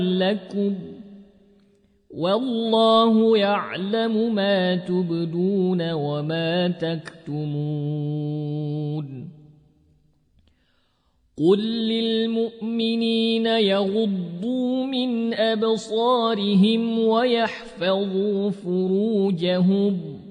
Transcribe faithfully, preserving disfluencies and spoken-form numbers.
لكم والله يعلم ما تبدون وما تكتمون قل للمؤمنين يغضوا من أبصارهم ويحفظوا فروجهم